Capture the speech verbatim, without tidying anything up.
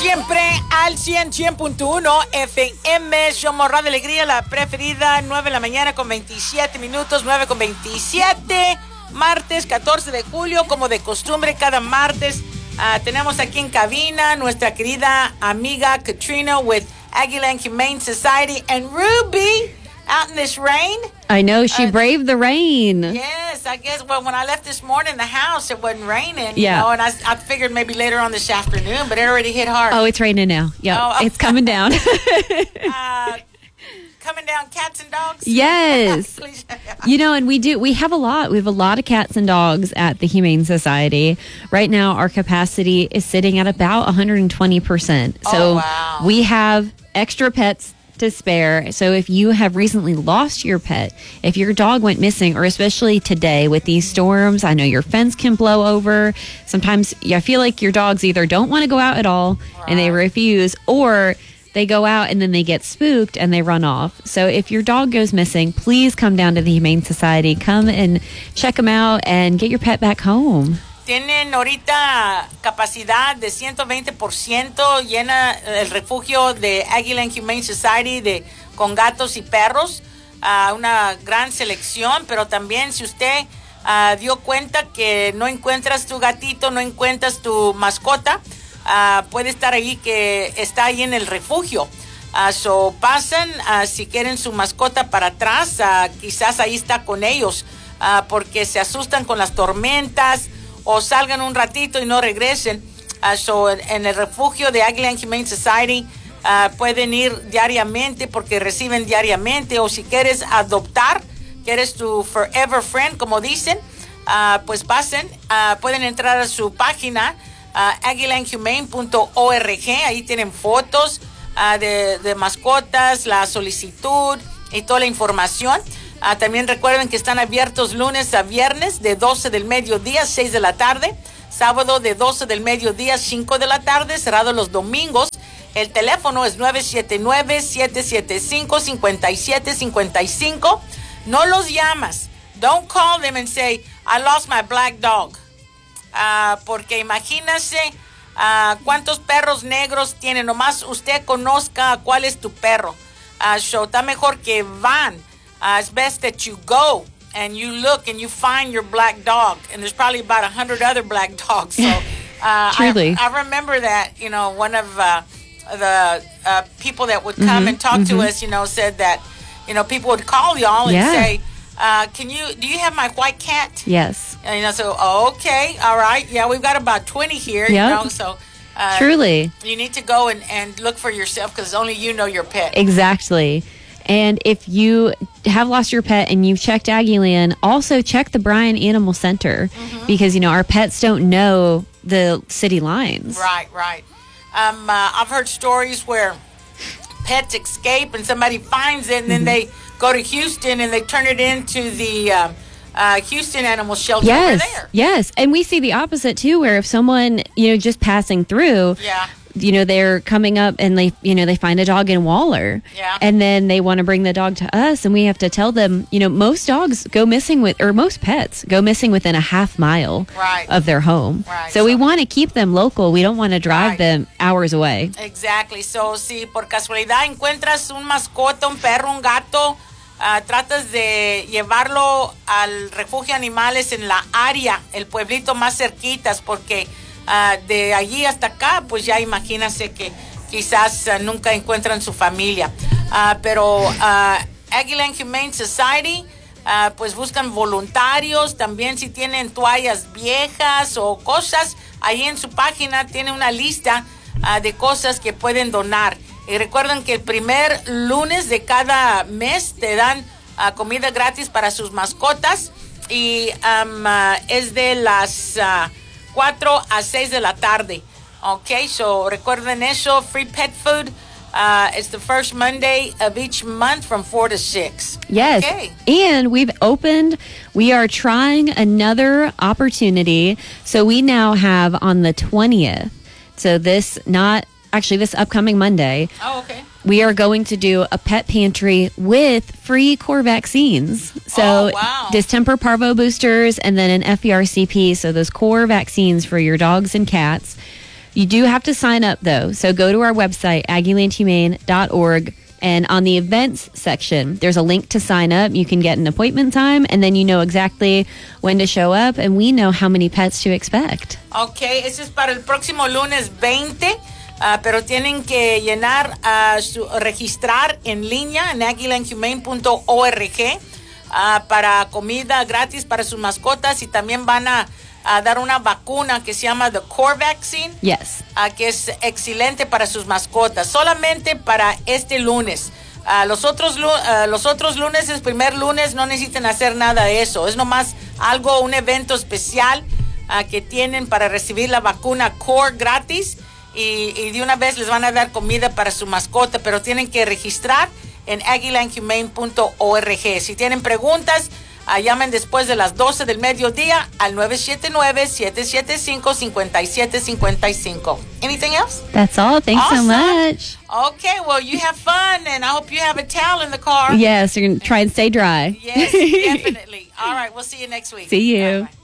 siempre al cien, cien punto uno F M. Somos Radio Alegría, la preferida. nueve de la mañana con veintisiete minutos. nueve con veintisiete. Martes catorce de julio, como de costumbre, cada martes. Uh, tenemos aquí en cabina nuestra querida amiga Katrina with Aguilan Humane Society, and Ruby out in this rain. I know, she uh, braved the rain. Yes, I guess. Well, when I left this morning, the house, it wasn't raining. Yeah. You know, and I, I figured maybe later on this afternoon, but it already hit hard. Oh, it's raining now. Yeah, oh, it's coming down. uh, coming down, cats and dogs? Yes. You know, and we do, we have a lot. We have a lot of cats and dogs at the Humane Society. Right now, our capacity is sitting at about one hundred twenty percent. So oh, wow. we have extra pets to spare. So if you have recently lost your pet, if your dog went missing, or especially today with these storms, I know your fence can blow over. Sometimes I feel like your dogs either don't want to go out at all right. and they refuse, or they go out and then they get spooked and they run off. So if your dog goes missing, please come down to the Humane Society. Come and check them out and get your pet back home. Tienen ahorita capacidad de ciento veinte por ciento, llena el refugio de Aguilan Humane Society de, con gatos y perros. Uh, una gran selección, pero también si usted uh, dio cuenta que no encuentras tu gatito, no encuentras tu mascota, uh, puede estar ahí, que está ahí en el refugio. Uh, so pasen, uh, si quieren su mascota para atrás, uh, quizás ahí está con ellos, uh, porque se asustan con las tormentas, o salgan un ratito y no regresen. Uh, so en, en el refugio de Aguilan Humane Society uh, pueden ir diariamente, porque reciben diariamente. O si quieres adoptar, que eres tu forever friend, como dicen, uh, pues pasen, uh, pueden entrar a su página uh, aguilan humane punto org. Ahí tienen fotos uh, de, de mascotas, la solicitud y toda la información. Uh, también recuerden que están abiertos lunes a viernes de doce del mediodía a seis de la tarde. Sábado de doce del mediodía a cinco de la tarde. Cerrado los domingos. El teléfono es nueve siete nueve, siete siete cinco, cinco siete cinco cinco. No los llamas. Don't call them and say, I lost my black dog. Uh, porque imagínese uh, cuántos perros negros tiene. Nomás usted conozca cuál es tu perro. Uh, so está mejor que van. Uh, it's best that you go and you look and you find your black dog. And there's probably about a hundred other black dogs. So uh, Truly. I, I remember that, you know, one of uh, the uh, people that would come mm-hmm, and talk mm-hmm. to us, you know, said that, you know, people would call y'all and yeah. say, uh, can you, do you have my white cat? Yes. And, you know, so, oh, okay, all right. Yeah, we've got about twenty here, yep. you know, so. Uh, Truly. You need to go and, and look for yourself, because only you know your pet. Exactly. And if you have lost your pet and you've checked Aguilan, also check the Bryan Animal Center, mm-hmm. because, you know, our pets don't know the city lines. Right, right. Um, uh, I've heard stories where pets escape and somebody finds it, and then mm-hmm. they go to Houston and they turn it into the uh, uh, Houston Animal Shelter yes, over there. Yes, and we see the opposite, too, where if someone, you know, just passing through... Yeah. You know, they're coming up and they, you know, they find a dog in Waller. Yeah. And then they want to bring the dog to us, and we have to tell them, you know, most dogs go missing with, or most pets go missing within a half mile right. of their home. Right. So, so we want to keep them local. We don't want to drive right. them hours away. Exactly. So, si por casualidad encuentras un mascota, un perro, un gato, uh, tratas de llevarlo al refugio animales en la área, el pueblito más cerquitas, porque Uh, de allí hasta acá, pues ya imagínense que quizás uh, nunca encuentran su familia. Uh, pero uh, Aguilan Humane Society, uh, pues buscan voluntarios. También si tienen toallas viejas o cosas, ahí en su página tiene una lista uh, de cosas que pueden donar. Y recuerden que el primer lunes de cada mes te dan uh, comida gratis para sus mascotas. Y um, uh, es de las... Uh, cuatro a seis de la tarde. Okay, so recuerden eso, free pet food. Uh, it's the first Monday of each month from four to six. Yes. Okay. And we've opened, we are trying another opportunity. So we now have on the twentieth. So this, not actually this upcoming Monday. Oh, okay. We are going to do a pet pantry with free core vaccines. So oh, wow. distemper parvo boosters and then an F E R C P. So those core vaccines for your dogs and cats. You do have to sign up, though. So go to our website, aggie land humane dot org. And on the events section, there's a link to sign up. You can get an appointment time, and then you know exactly when to show up, and we know how many pets to expect. Ok, eso es para el próximo lunes veinte, uh, pero tienen que llenar, uh, su, registrar en línea en aggie land humane punto org uh, para comida gratis para sus mascotas, y también van a, a dar una vacuna que se llama The Core Vaccine. Yes. Uh, que es excelente para sus mascotas, solamente para este lunes. Uh, los, otros, uh, los otros lunes, el primer lunes, no necesitan hacer nada de eso. Es nomás algo, un evento especial uh, que tienen para recibir la vacuna Core gratis, y, y de una vez les van a dar comida para su mascota, pero tienen que registrar en aggie land humane punto org. Si tienen preguntas, Uh, llamen después de las doce del mediodía al nueve siete nueve, siete siete cinco, cinco siete cinco cinco. Anything else? That's all. Thanks awesome. so much. Okay, well, you have fun, and I hope you have a towel in the car. Yes, you're going to try and stay dry. Yes, definitely. All right, we'll see you next week. See you. Bye-bye.